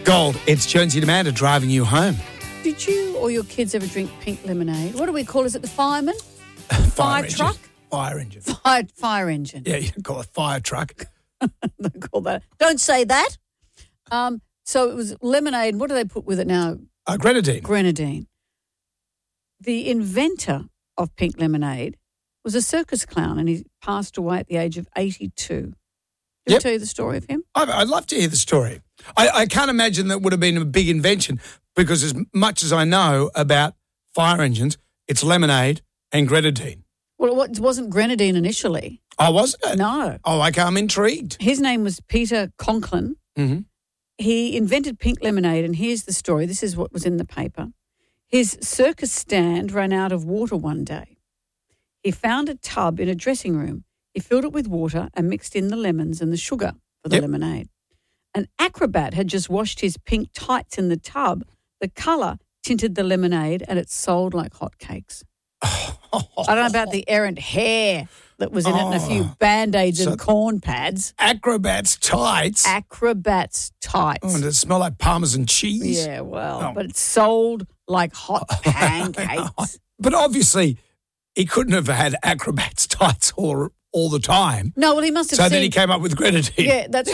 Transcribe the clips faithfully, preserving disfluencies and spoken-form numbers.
Gold, it's Jonesy and Amanda driving you home. Did you or your kids ever drink pink lemonade? What do we call it? Is it the fireman? Fire, Fire engine. truck? Fire engine. Fire, fire engine. Yeah, you call it fire truck. Don't call that. Don't say that. Um, so it was lemonade. What do they put with it now? Uh, grenadine. Grenadine. The inventor of pink lemonade was a circus clown, and he passed away at the age of eighty-two. Did Yep. I tell you the story of him? I'd, I'd love to hear the story. I, I can't imagine that would have been a big invention because as much as I know about fire engines, it's lemonade and grenadine. Well, it wasn't grenadine initially. Oh, wasn't it? No. Oh, okay, I'm intrigued. His name was Peter Conklin. Mm-hmm. He invented pink lemonade, and here's the story. This is what was in the paper. His circus stand ran out of water one day. He found a tub in a dressing room. He filled it with water and mixed in the lemons and the sugar for the Yep. lemonade. An acrobat had just washed his pink tights in the tub. The colour tinted the lemonade, and it sold like hotcakes. I don't know about the errant hair that was in it and a few Band-Aids So- and corn pads. Acrobat's tights. Acrobat's tights. Oh, does it smell like Parmesan cheese? Yeah, well, Oh. but it sold like hot pancakes. But obviously, he couldn't have had Acrobat's tights all, all the time. No, well, he must have So seen... then he came up with grenadine. Yeah, that's...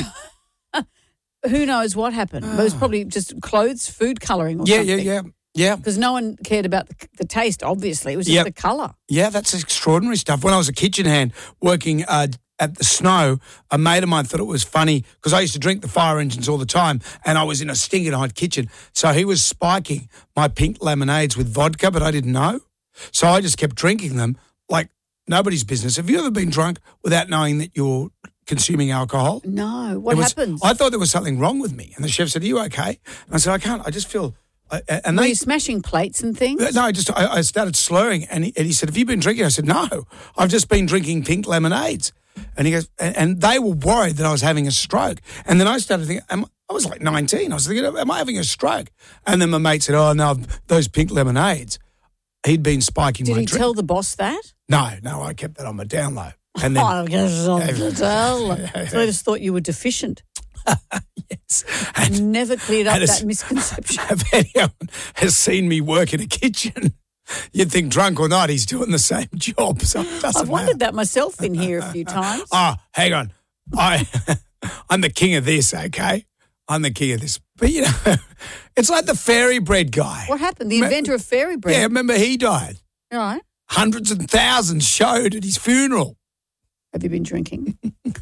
Who knows what happened? It was probably just clothes, food colouring or Yeah, something. yeah, yeah. Yeah. Because no one cared about the, the taste, obviously. It was just Yep. the colour. Yeah, that's extraordinary stuff. When I was a kitchen hand working uh, at the Snow, a mate of mine thought it was funny because I used to drink the fire engines all the time and I was in a stinking hot kitchen. So he was spiking my pink lemonades with vodka, but I didn't know. So I just kept drinking them like nobody's business. Have you ever been drunk without knowing that you're consuming alcohol? No. What It was- happens? I thought there was something wrong with me. And the chef said, are you okay? And I said, I can't. I just feel... I, and Were they you smashing plates and things? No, I just I, I started slurring, and he, and he said, "Have you been drinking?" I said, "No, I've just been drinking pink lemonades." And he goes, and, and they were worried that I was having a stroke. And then I started thinking, am, I was like nineteen. I was thinking, am I having a stroke? And then my mate said, "Oh no, those pink lemonades." He'd been spiking Did my he drink. tell the boss that? No, no, I kept that on my down low. And then, Oh, I guess on the tell. So they just thought you were deficient. yes, and Never cleared up and that as- misconception. if anyone has seen me work in a kitchen, you'd think drunk or not, he's doing the same job. So it doesn't I've wondered matter. that myself in here a few times. Oh, hang on. I, I'm the king of this, okay? I'm the king of this. But, you know, it's like the fairy bread guy. What happened? The Me- inventor of fairy bread. Yeah, remember he died. All right. Hundreds and thousands showed at his funeral. Have you been drinking?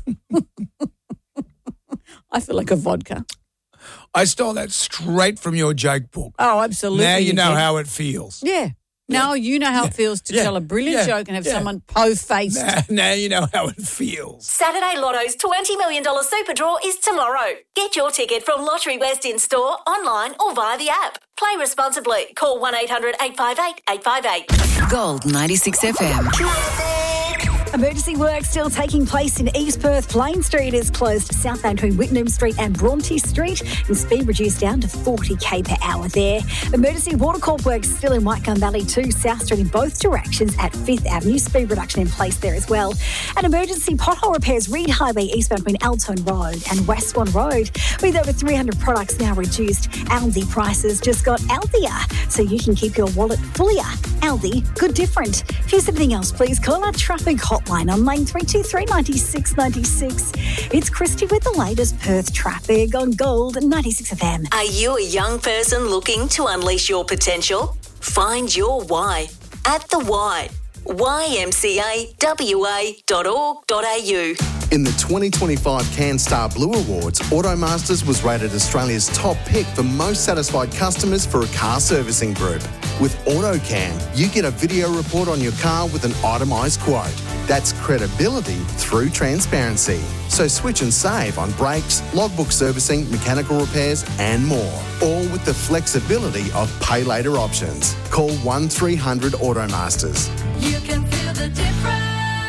I feel like a vodka. I stole that straight from your joke book. Oh, absolutely. Now you know did. how it feels. Yeah. Now you know how it feels to Yeah. tell a brilliant Yeah. joke and have Yeah. someone po-faced. Now, now you know how it feels. Saturday Lotto's twenty million dollars super draw is tomorrow. Get your ticket from Lottery West in store, online or via the app. Play responsibly. Call one eight hundred eight five eight eight five eight. Gold ninety-six F M. Emergency work still taking place in East Perth. Plain Street is closed southbound between Whitnam Street and Bronte Street, and speed reduced down to forty k per hour there. Emergency water corp works still in Whitegum Valley to South Street in both directions at Fifth Avenue. Speed reduction in place there as well. And emergency pothole repairs, Reed Highway eastbound between Elton Road and West Swan Road. With over three hundred products now reduced, Aldi prices just got Aldier, so you can keep your wallet fullier. Aldi, good different. If there's anything else, please call our traffic hotline on line three two three, nine six nine six. It's Christy with the latest Perth traffic on Gold ninety-six F M. Are you a young person looking to unleash your potential? Find your why at The Y. Y M C A W A dot org dot A U. In the twenty twenty-five CanStar Blue Awards, Automasters was rated Australia's top pick for most satisfied customers for a car servicing group. With AutoCam, you get a video report on your car with an itemised quote. That's credibility through transparency. So switch and save on brakes, logbook servicing, mechanical repairs and more. All with the flexibility of pay later options. Call one three hundred Automasters. You can feel the difference.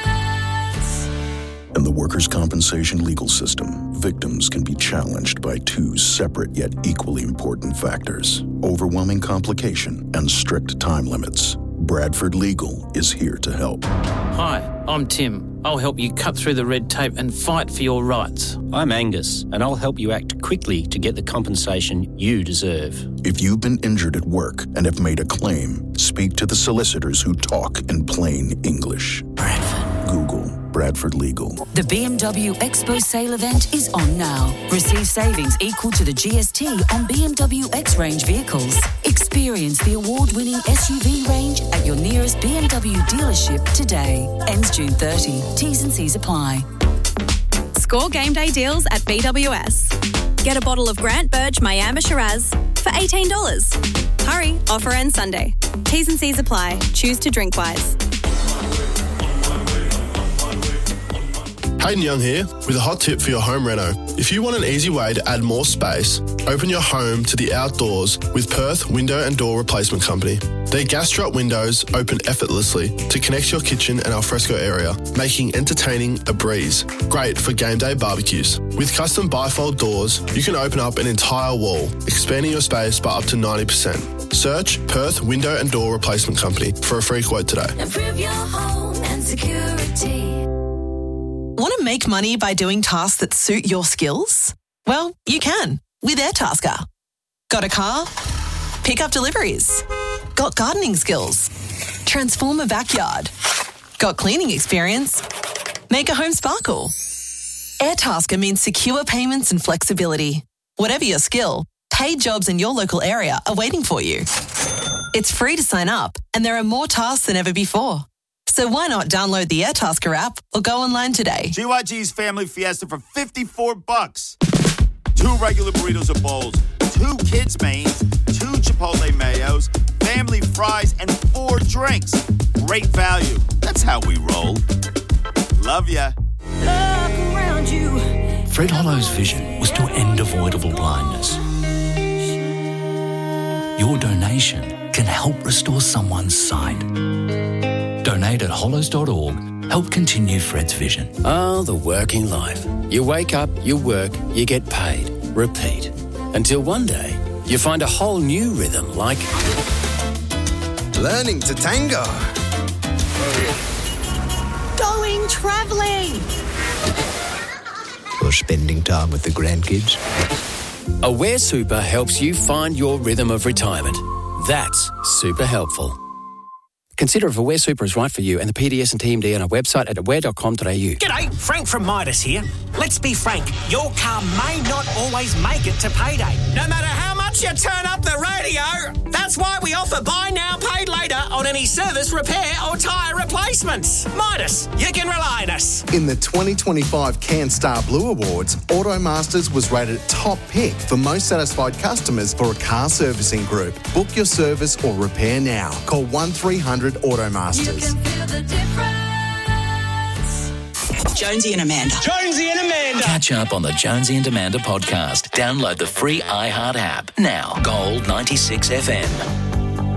In the workers' compensation legal system, victims can be challenged by two separate yet equally important factors: overwhelming complication and strict time limits. Bradford Legal is here to help. Hi, I'm Tim. I'll help you cut through the red tape and fight for your rights. I'm Angus, and I'll help you act quickly to get the compensation you deserve. If you've been injured at work and have made a claim, speak to the solicitors who talk in plain English. Bradford. Google Bradford Legal. The B M W Expo sale event is on now. Receive savings equal to the G S T on B M W X-Range vehicles. Experience the award-winning S U V range at your nearest B M W dealership today. Ends June thirtieth. T's and C's apply. Score game day deals at B W S. Get a bottle of Grant Burge Miami Shiraz for eighteen dollars. Hurry, offer ends Sunday. T's and C's apply. Choose to drink wise. Hayden Young here with a hot tip for your home reno. If you want an easy way to add more space, open your home to the outdoors with Perth Window and Door Replacement Company. Their gas drop windows open effortlessly to connect your kitchen and alfresco area, making entertaining a breeze. Great for game day barbecues. With custom bifold doors, you can open up an entire wall, expanding your space by up to ninety percent. Search Perth Window and Door Replacement Company for a free quote today. Improve your home and security. Want to make money by doing tasks that suit your skills? Well, you can with Airtasker. Got a car? Pick up deliveries. Got gardening skills? Transform a backyard. Got cleaning experience? Make a home sparkle. Airtasker means secure payments and flexibility. Whatever your skill, paid jobs in your local area are waiting for you. It's free to sign up, and there are more tasks than ever before. So why not download the Airtasker app or go online today? G Y G's Family Fiesta for fifty-four bucks. Two regular burritos or bowls, two kids' mains, two Chipotle mayos, family fries, and four drinks. Great value. That's how we roll. Love ya. Look around you. Fred Hollow's vision was to end avoidable blindness. Your donation can help restore someone's sight. Donate at hollows dot org. Help continue Fred's vision. Oh, the working life. You wake up, you work, you get paid. Repeat. Until one day, you find a whole new rhythm like... Learning to tango. Going travelling. Or spending time with the grandkids. Aware Super helps you find your rhythm of retirement. That's super helpful. Consider if Aware Super is right for you and the P D S and T M D on our website at aware dot com dot a u. G'day, Frank from Midas here. Let's be frank, your car may not always make it to payday. No matter how much you turn up the radio, that's why we offer buy now, paid later on any service, repair or tyre replacements. Midas, you can rely on us. In the twenty twenty-five CanStar Blue Awards, Automasters was rated top pick for most satisfied customers for a car servicing group. Book your service or repair now. Call one three hundred Automasters. Jonesy and Amanda. Jonesy and Amanda. Catch up on the Jonesy and Amanda podcast. Download the free iHeart app now. Gold ninety-six F M.